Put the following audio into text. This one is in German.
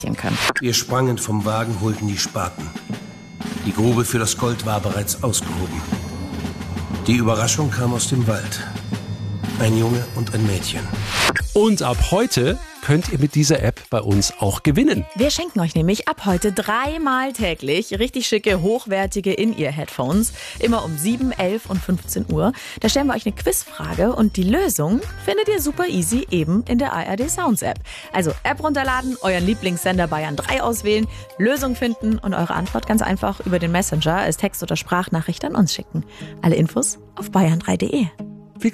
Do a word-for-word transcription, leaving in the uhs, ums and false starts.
können. Wir sprangen vom Wagen, holten die Spaten. Die Grube für das Gold war bereits ausgehoben. Die Überraschung kam aus dem Wald. Ein Junge und ein Mädchen. Und ab heute könnt ihr mit dieser App bei uns auch gewinnen. Wir schenken euch nämlich ab heute dreimal täglich richtig schicke, hochwertige In-Ear-Headphones. Immer um sieben, elf und fünfzehn Uhr. Da stellen wir euch eine Quizfrage und die Lösung findet ihr super easy eben in der A R D Sounds App. Also App runterladen, euren Lieblingssender Bayern drei auswählen, Lösung finden und eure Antwort ganz einfach über den Messenger als Text- oder Sprachnachricht an uns schicken. Alle Infos auf bayern drei punkt de.